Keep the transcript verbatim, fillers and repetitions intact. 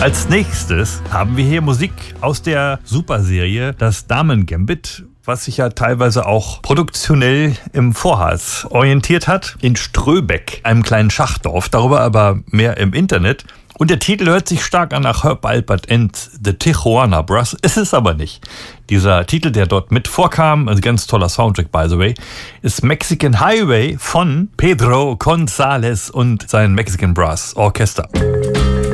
Als nächstes haben wir hier Musik aus der Superserie Das Damen-Gambit, was sich ja teilweise auch produktionell im Vorharz orientiert hat, in Ströbeck, einem kleinen Schachdorf, darüber aber mehr im Internet. Und der Titel hört sich stark an nach Herb Alpert and the Tijuana Brass, ist es aber nicht. Dieser Titel, der dort mit vorkam, ein ganz toller Soundtrack by the way, ist Mexican Highway von Pedro González und sein Mexican Brass Orchester.